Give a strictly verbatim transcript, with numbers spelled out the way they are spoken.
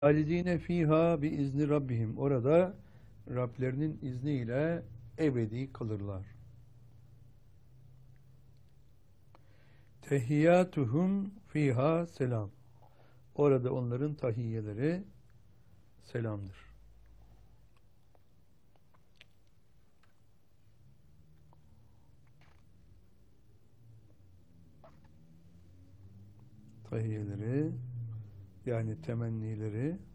halidine fiha bi izni rabbihim. Orada Rablerinin izniyle ebedi kalırlar. Tehiyyatuhum fiha selam. Orada onların tahiyyeleri selamdır. Tahiyyeleri yani temennileri